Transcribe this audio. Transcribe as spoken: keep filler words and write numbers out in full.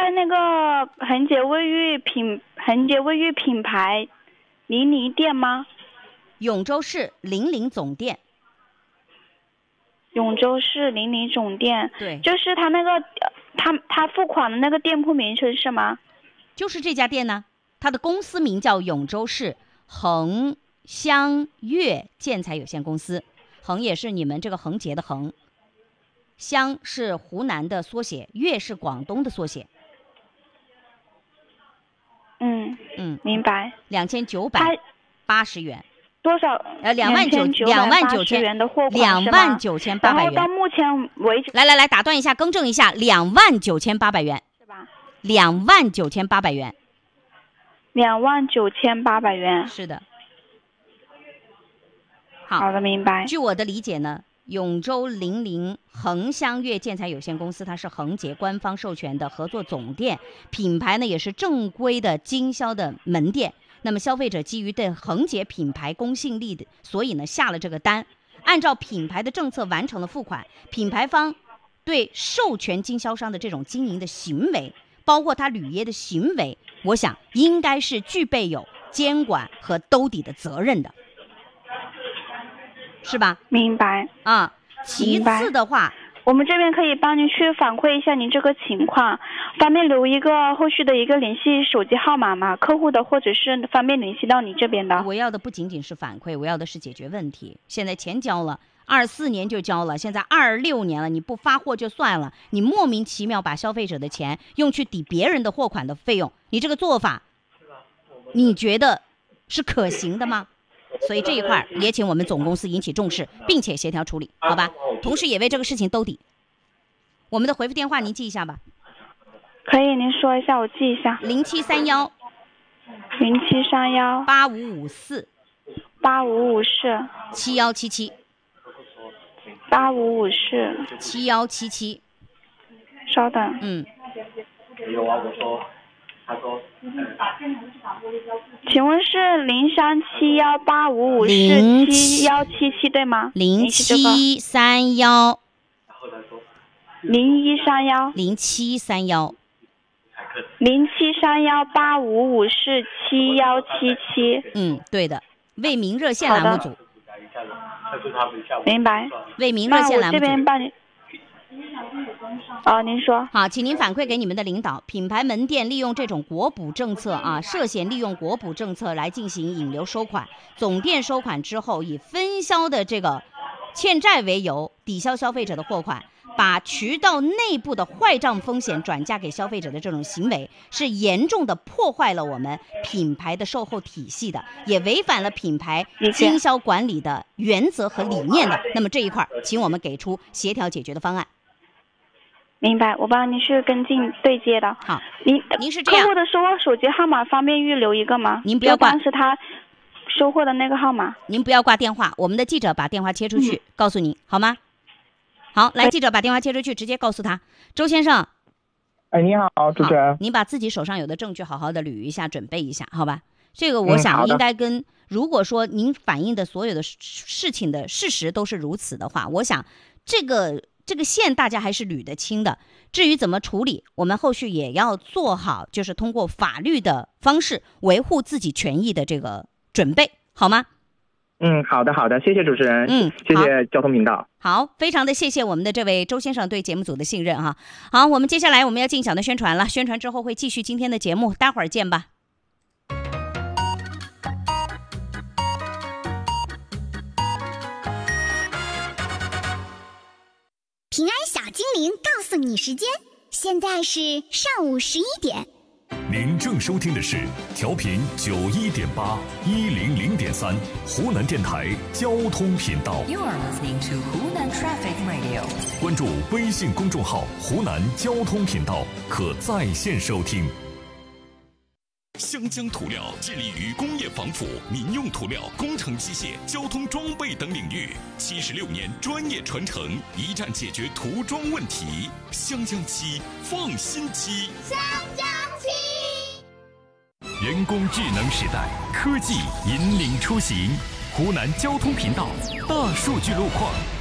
在那个恒洁卫浴品恒洁卫浴品牌零零店吗？ 永州市零零总店。 永州市零零总店， 对， 就是他那个他他付款的那个店铺名称是吗？ 就是这家店呢，它的公司名叫永州市恒香悦建材有限公司，恒也是你们这个恒洁的恒，香是湖南的缩写，悦是广东的缩写。 嗯嗯， 明白。 两千九百八十元。 多少？ 呃，两万九两万九千元的货款， 两万九千八百元。 然后到目前为止， 来来来，打断一下，更正一下，两万九千八百元， 是吧？ 两万九千八百元。 两万九千八百元。 是的。好， 好的，明白。 据我的理解呢，永州零零恒香悦建材有限公司，它是恒洁官方授权的合作总店，品牌呢也是正规的经销的门店。那么消费者基于对恒洁品牌公信力的，所以呢下了这个单，按照品牌的政策完成了付款。品牌方对授权经销商的这种经营的行为，包括他履约的行为，我想应该是具备有监管和兜底的责任的，是吧？ 明白啊。其次的话， 我们这边可以帮您去反馈一下您这个情况，方便留一个后续的一个联系手机号码吗？客户的，或者是方便联系到你这边的。 我要的不仅仅是反馈，我要的是解决问题。现在钱交了，二四年就交了，现在二六年了，你不发货就算了，你莫名其妙把消费者的钱用去抵别人的货款的费用，你这个做法，你觉得是可行的吗？所以这一块也请我们总公司引起重视，并且协调处理，好吧？同时也为这个事情兜底。我们的回复电话您记一下吧。 可以，您说一下，我记一下。 零七三幺零七三幺八五五四八五五四七幺七七八五五四七幺七七。 稍等。 嗯。 有啊，我说。 请问是零三七幺八五五四七幺七七对吗？ 零七三幺零一三幺零七三幺零七三幺八五五四七幺七七。 嗯，对的，为民热线栏目组。 明白。 为民热线栏目组。 那我这边帮你。哦，您说。 好，请您反馈给你们的领导，品牌门店利用这种国补政策啊，涉嫌利用国补政策来进行引流收款，总店收款之后以分销的这个欠债为由抵消消费者的货款，把渠道内部的坏账风险转嫁给消费者的这种行为，是严重的破坏了我们品牌的售后体系的，也违反了品牌经销管理的原则和理念的。那么这一块，请我们给出协调解决的方案。 明白，我帮您去跟进对接的。 好， 您您是这样， 客户的收货手机号码方便预留一个吗？ 您不要挂， 当时他收货的那个号码。 您不要挂电话，我们的记者把电话切出去，嗯、告诉你好吗？好，来，记者把电话切出去，直接告诉他，周先生。 哎，你好，主持人。 您把自己手上有的证据好好的捋一下，准备一下，好吧？这个我想应该跟，嗯、如果说您反映的所有的事情的事实都是如此的话，我想这个。这个线大家还是捋得清的，至于怎么处理，我们后续也要做好，就是通过法律的方式维护自己权益的这个准备，好吗？ 嗯，好的，好的，谢谢主持人， 嗯， 谢谢交通频道。 好，非常的谢谢我们的这位周先生对节目组的信任哈。好，我们接下来我们要进小的宣传了，宣传之后会继续今天的节目，待会儿见吧。 平安小精灵告诉你时间，现在是上午十一点。 您正收听的是调频九一点八一零零点三湖南电台交通频道。 You are listening to Hunan Traffic Radio。 关注微信公众号湖南交通频道，可在线收听。湘江涂料致力于工业防腐、民用涂料、工程机械、交通装备等领域，七十六年专业传承，一站解决涂装问题。湘江漆，放心漆。 湘江漆。 人工智能时代，科技引领出行。湖南交通频道大数据路况。